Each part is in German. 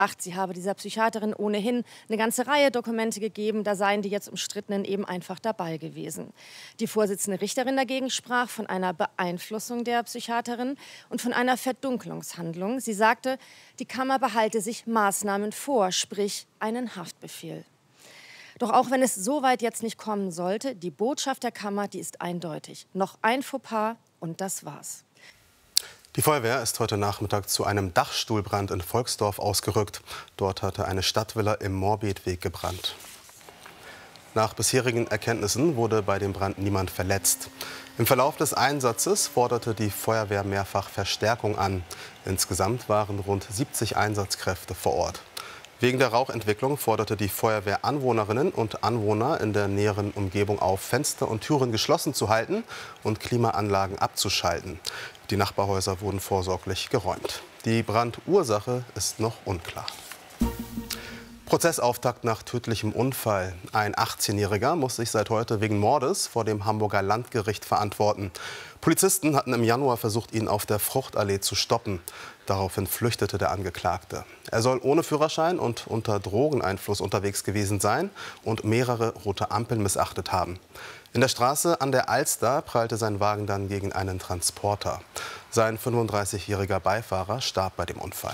Sie habe dieser Psychiaterin ohnehin eine ganze Reihe Dokumente gegeben, da seien die jetzt Umstrittenen eben einfach dabei gewesen. Die Vorsitzende Richterin dagegen sprach von einer Beeinflussung der Psychiaterin und von einer Verdunklungshandlung. Sie sagte, die Kammer behalte sich Maßnahmen vor, sprich einen Haftbefehl. Doch auch wenn es so weit jetzt nicht kommen sollte, die Botschaft der Kammer, die ist eindeutig. Noch ein Fauxpas und das war's. Die Feuerwehr ist heute Nachmittag zu einem Dachstuhlbrand in Volksdorf ausgerückt. Dort hatte eine Stadtvilla im Morbidweg gebrannt. Nach bisherigen Erkenntnissen wurde bei dem Brand niemand verletzt. Im Verlauf des Einsatzes forderte die Feuerwehr mehrfach Verstärkung an. Insgesamt waren rund 70 Einsatzkräfte vor Ort. Wegen der Rauchentwicklung forderte die Feuerwehr Anwohnerinnen und Anwohner in der näheren Umgebung auf, Fenster und Türen geschlossen zu halten und Klimaanlagen abzuschalten. Die Nachbarhäuser wurden vorsorglich geräumt. Die Brandursache ist noch unklar. Prozessauftakt nach tödlichem Unfall. Ein 18-Jähriger muss sich seit heute wegen Mordes vor dem Hamburger Landgericht verantworten. Polizisten hatten im Januar versucht, ihn auf der Fruchtallee zu stoppen. Daraufhin flüchtete der Angeklagte. Er soll ohne Führerschein und unter Drogeneinfluss unterwegs gewesen sein und mehrere rote Ampeln missachtet haben. In der Straße an der Alster prallte sein Wagen dann gegen einen Transporter. Sein 35-jähriger Beifahrer starb bei dem Unfall.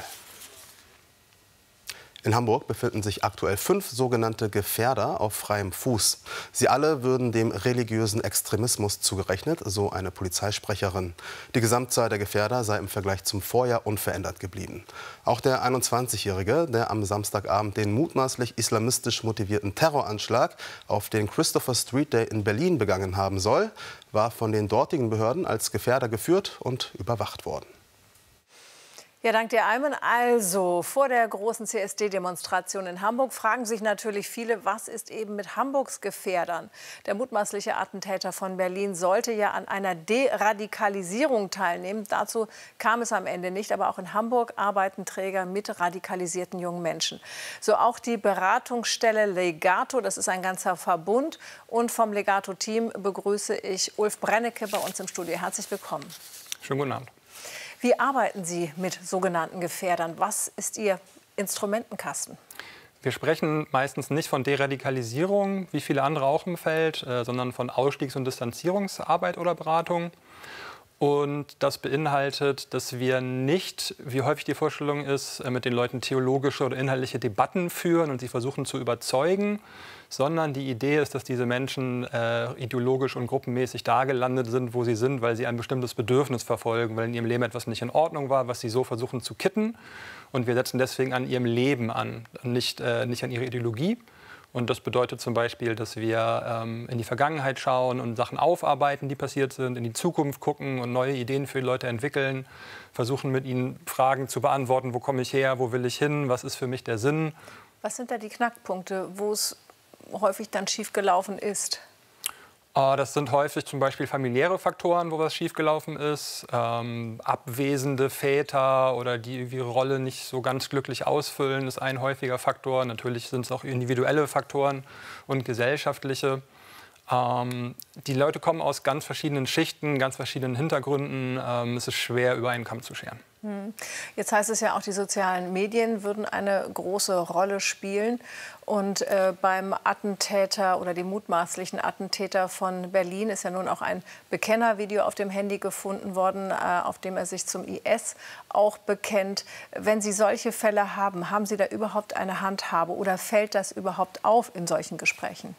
In Hamburg befinden sich aktuell 5 sogenannte Gefährder auf freiem Fuß. Sie alle würden dem religiösen Extremismus zugerechnet, so eine Polizeisprecherin. Die Gesamtzahl der Gefährder sei im Vergleich zum Vorjahr unverändert geblieben. Auch der 21-Jährige, der am Samstagabend den mutmaßlich islamistisch motivierten Terroranschlag auf den Christopher Street Day in Berlin begangen haben soll, war von den dortigen Behörden als Gefährder geführt und überwacht worden. Ja, dank dir, Ayman. Also, vor der großen CSD-Demonstration in Hamburg fragen sich natürlich viele, was ist eben mit Hamburgs Gefährdern? Der mutmaßliche Attentäter von Berlin sollte ja an einer Deradikalisierung teilnehmen. Dazu kam es am Ende nicht. Aber auch in Hamburg arbeiten Träger mit radikalisierten jungen Menschen. So auch die Beratungsstelle Legato, das ist ein ganzer Verbund. Und vom Legato-Team begrüße ich Ulf Brennecke bei uns im Studio. Herzlich willkommen. Schönen guten Abend. Wie arbeiten Sie mit sogenannten Gefährdern? Was ist Ihr Instrumentenkasten? Wir sprechen meistens nicht von Deradikalisierung, wie viele andere auch im Feld, sondern von Ausstiegs- und Distanzierungsarbeit oder Beratung. Und das beinhaltet, dass wir nicht, wie häufig die Vorstellung ist, mit den Leuten theologische oder inhaltliche Debatten führen und sie versuchen zu überzeugen, sondern die Idee ist, dass diese Menschen ideologisch und gruppenmäßig da gelandet sind, wo sie sind, weil sie ein bestimmtes Bedürfnis verfolgen, weil in ihrem Leben etwas nicht in Ordnung war, was sie so versuchen zu kitten. Und wir setzen deswegen an ihrem Leben an, nicht an ihrer Ideologie. Und das bedeutet zum Beispiel, dass wir in die Vergangenheit schauen und Sachen aufarbeiten, die passiert sind, in die Zukunft gucken und neue Ideen für die Leute entwickeln, versuchen mit ihnen Fragen zu beantworten, wo komme ich her, wo will ich hin, was ist für mich der Sinn. Was sind da die Knackpunkte, wo es häufig dann schiefgelaufen ist? Das sind häufig zum Beispiel familiäre Faktoren, wo was schiefgelaufen ist, abwesende Väter oder die ihre Rolle nicht so ganz glücklich ausfüllen, ist ein häufiger Faktor. Natürlich sind es auch individuelle Faktoren und gesellschaftliche. Die Leute kommen aus ganz verschiedenen Schichten, ganz verschiedenen Hintergründen. Es ist schwer, über einen Kamm zu scheren. Jetzt heißt es ja auch, die sozialen Medien würden eine große Rolle spielen. Und beim Attentäter oder dem mutmaßlichen Attentäter von Berlin ist ja nun auch ein Bekennervideo auf dem Handy gefunden worden, auf dem er sich zum IS auch bekennt. Wenn Sie solche Fälle haben, haben Sie da überhaupt eine Handhabe oder fällt das überhaupt auf in solchen Gesprächen?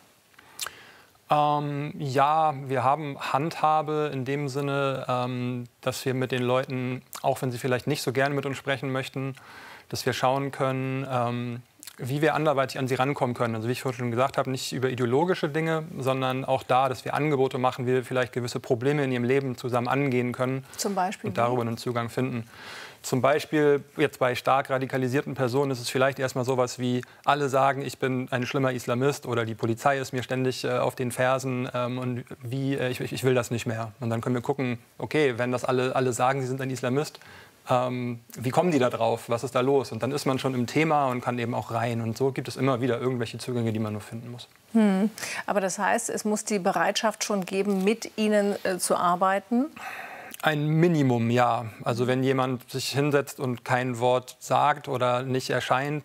Ja, wir haben Handhabe in dem Sinne, dass wir mit den Leuten, auch wenn sie vielleicht nicht so gerne mit uns sprechen möchten, dass wir schauen können, wie wir anderweitig an sie rankommen können. Also wie ich vorhin schon gesagt habe, nicht über ideologische Dinge, sondern auch da, dass wir Angebote machen, wie wir vielleicht gewisse Probleme in ihrem Leben zusammen angehen können. Zum Beispiel? Und darüber einen Zugang finden. Zum Beispiel jetzt bei stark radikalisierten Personen ist es vielleicht erstmal sowas wie, alle sagen, ich bin ein schlimmer Islamist oder die Polizei ist mir ständig auf den Fersen und ich will das nicht mehr. Und dann können wir gucken, okay, wenn das alle sagen, sie sind ein Islamist, wie kommen die da drauf, was ist da los? Und dann ist man schon im Thema und kann eben auch rein. Und so gibt es immer wieder irgendwelche Zugänge, die man nur finden muss. Aber das heißt, es muss die Bereitschaft schon geben, mit ihnen zu arbeiten? Ein Minimum, ja. Also wenn jemand sich hinsetzt und kein Wort sagt oder nicht erscheint,